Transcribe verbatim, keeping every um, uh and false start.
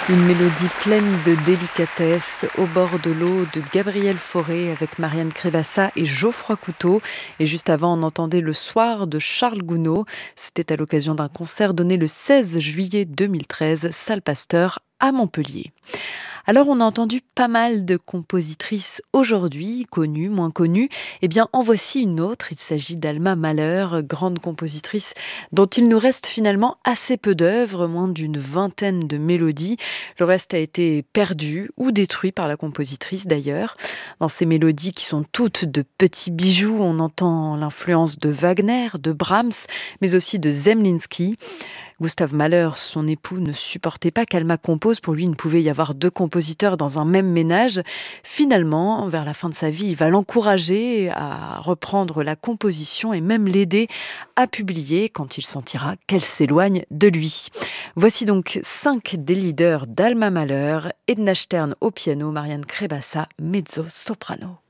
Une mélodie pleine de délicatesse au bord de l'eau de Gabriel Fauré avec Marianne Crébassa et Geoffroy Couteau. Et juste avant, on entendait Le Soir de Charles Gounod. C'était à l'occasion d'un concert donné le seize juillet deux mille treize, salle Pasteur à Montpellier. Alors on a entendu pas mal de compositrices aujourd'hui, connues, moins connues. Eh bien en voici une autre, il s'agit d'Alma Mahler, grande compositrice dont il nous reste finalement assez peu d'œuvres, moins d'une vingtaine de mélodies. Le reste a été perdu ou détruit par la compositrice d'ailleurs. Dans ces mélodies qui sont toutes de petits bijoux, on entend l'influence de Wagner, de Brahms, mais aussi de Zemlinsky. Gustav Mahler, son époux, ne supportait pas qu'Alma compose. Pour lui, il ne pouvait y avoir deux compositeurs dans un même ménage. Finalement, vers la fin de sa vie, il va l'encourager à reprendre la composition et même l'aider à publier quand il sentira qu'elle s'éloigne de lui. Voici donc cinq des leaders d'Alma Mahler: Edna Stern au piano, Marianne Crébassa, mezzo-soprano.